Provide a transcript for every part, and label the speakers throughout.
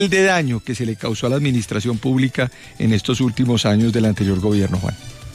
Speaker 1: de daño que se le causó a la administración pública en estos últimos años del anterior gobierno, Juan.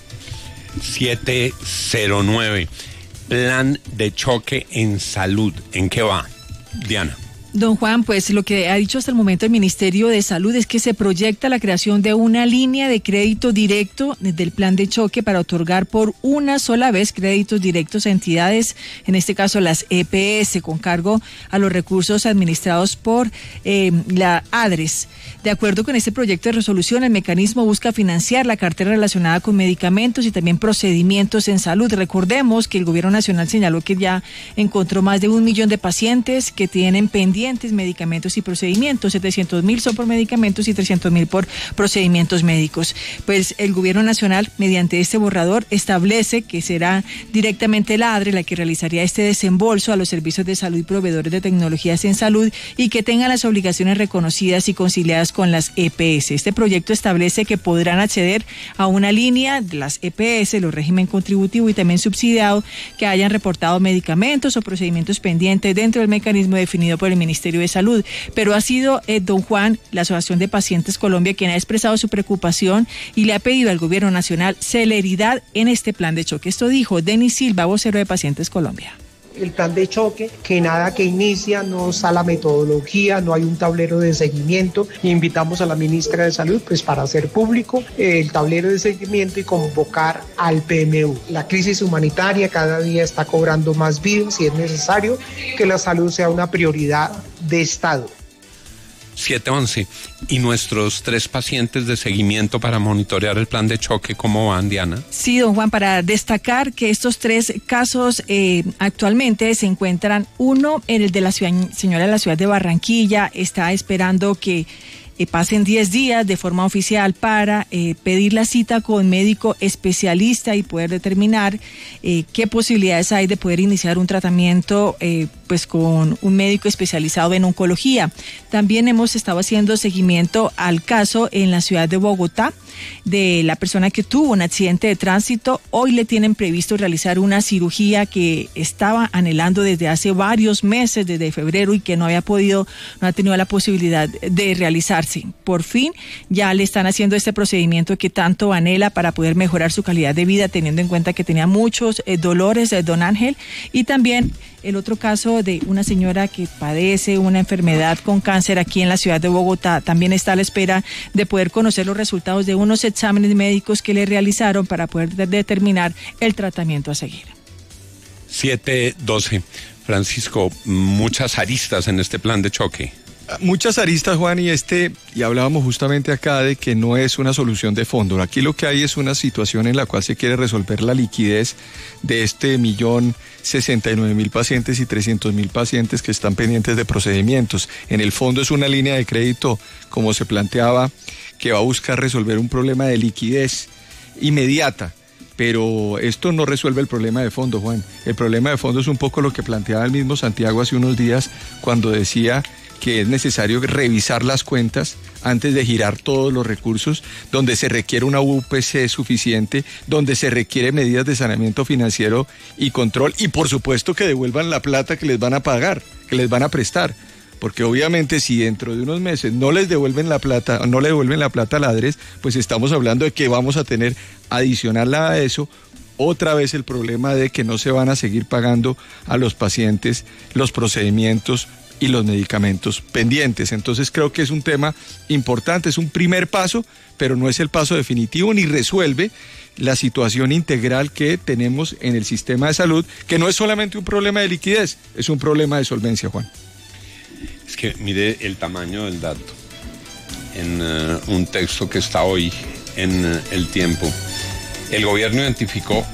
Speaker 2: 709. Plan de choque en salud. ¿En qué va, Diana?
Speaker 3: Don Juan, pues lo que ha dicho hasta el momento el Ministerio de Salud es que se proyecta la creación de una línea de crédito directo del plan de choque para otorgar por una sola vez créditos directos a entidades, en este caso las EPS, con cargo a los recursos administrados por la ADRES. De acuerdo con este proyecto de resolución, el mecanismo busca financiar la cartera relacionada con medicamentos y también procedimientos en salud. Recordemos que el Gobierno Nacional señaló que ya encontró más de 1 millón de pacientes que tienen pendientes medicamentos y procedimientos. 700,000 son por medicamentos y 300,000 por procedimientos médicos. Pues el Gobierno Nacional, mediante este borrador, establece que será directamente la ADRE la que realizaría este desembolso a los servicios de salud y proveedores de tecnologías en salud y que tengan las obligaciones reconocidas y conciliadas con las EPS. Este proyecto establece que podrán acceder a una línea de las EPS, los régimen contributivo y también subsidiado, que hayan reportado medicamentos o procedimientos pendientes dentro del mecanismo definido por el Ministerio de Salud. Pero ha sido don Juan, la Asociación de Pacientes Colombia, quien ha expresado su preocupación y le ha pedido al Gobierno Nacional celeridad en este plan de choque. Esto dijo Denis Silva, vocero de Pacientes Colombia.
Speaker 4: El plan de choque, que nada que inicia, no está la metodología, no hay un tablero de seguimiento. Invitamos a la ministra de Salud pues para hacer público el tablero de seguimiento y convocar al PMU. La crisis humanitaria cada día está cobrando más vidas y es necesario que la salud sea una prioridad de Estado.
Speaker 2: 711. ¿Y nuestros 3 pacientes de seguimiento para monitorear el plan de choque, cómo van, Diana?
Speaker 3: Sí, don Juan, para destacar que estos 3 casos actualmente se encuentran, uno en el de la señora de la ciudad de Barranquilla, está esperando que pasen 10 días de forma oficial para pedir la cita con médico especialista y poder determinar qué posibilidades hay de poder iniciar un tratamiento pues con un médico especializado en oncología. También hemos estado haciendo seguimiento al caso en la ciudad de Bogotá de la persona que tuvo un accidente de tránsito. Hoy le tienen previsto realizar una cirugía que estaba anhelando desde hace varios meses, desde febrero, y que no ha tenido la posibilidad de realizarse. Por fin ya le están haciendo este procedimiento que tanto anhela para poder mejorar su calidad de vida, teniendo en cuenta que tenía muchos dolores, don Ángel. Y también el otro caso de una señora que padece una enfermedad con cáncer aquí en la ciudad de Bogotá, también está a la espera de poder conocer los resultados de unos exámenes médicos que le realizaron para poder determinar el tratamiento a seguir.
Speaker 2: 712. Francisco, muchas aristas en este plan de choque.
Speaker 1: Muchas aristas, Juan, y hablábamos justamente acá de que no es una solución de fondo. Aquí lo que hay es una situación en la cual se quiere resolver la liquidez de 1.069.000 pacientes y 300.000 pacientes que están pendientes de procedimientos. En el fondo es una línea de crédito, como se planteaba, que va a buscar resolver un problema de liquidez inmediata. Pero esto no resuelve el problema de fondo, Juan. El problema de fondo es un poco lo que planteaba el mismo Santiago hace unos días cuando decía que es necesario revisar las cuentas antes de girar todos los recursos, donde se requiere una UPC suficiente, donde se requiere medidas de saneamiento financiero y control, y por supuesto que devuelvan la plata que les van a pagar, que les van a prestar. Porque obviamente si dentro de unos meses no les devuelven la plata, no le devuelven la plata a la ADRES, pues estamos hablando de que vamos a tener adicional a eso otra vez el problema de que no se van a seguir pagando a los pacientes los procedimientos y los medicamentos pendientes. Entonces creo que es un tema importante, es un primer paso, pero no es el paso definitivo ni resuelve la situación integral que tenemos en el sistema de salud, que no es solamente un problema de liquidez, es un problema de solvencia, Juan.
Speaker 2: Es que mire el tamaño del dato en un texto que está hoy en El Tiempo. El gobierno identificó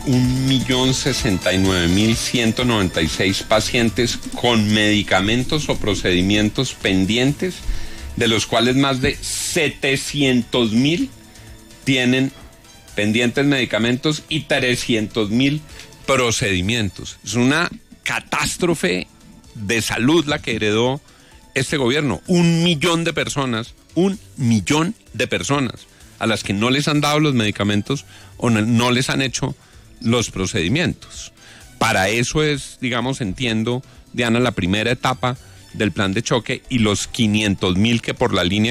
Speaker 2: 1.069.196 pacientes con medicamentos o procedimientos pendientes, de los cuales más de 700.000 tienen pendientes medicamentos y 300.000 procedimientos. Es una catástrofe de salud la que heredó este gobierno. 1 millón de personas a las que no les han dado los medicamentos o no les han hecho los procedimientos. Para eso es, digamos, entiendo, Diana, la primera etapa del plan de choque y los 500.000 que por la línea